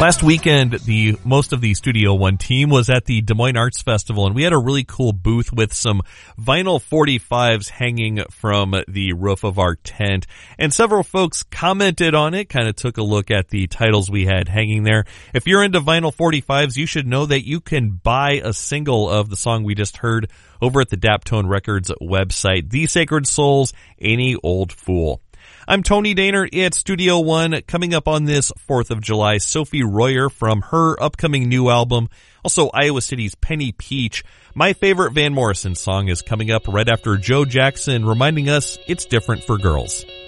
Last weekend, most of the Studio One team was at the Des Moines Arts Festival, and we had a really cool booth with some vinyl 45s hanging from the roof of our tent. And several folks commented on it, kind of took a look at the titles we had hanging there. If you're into vinyl 45s, you should know that you can buy a single of the song we just heard over at the Daptone Records website, The Sacred Souls, Any Old Fool. I'm Tony Daynard. It's Studio One. Coming up on this 4th of July, Sophie Royer from her upcoming new album. Also, Iowa City's Penny Peach. My favorite Van Morrison song is coming up right after Joe Jackson reminding us it's different for girls.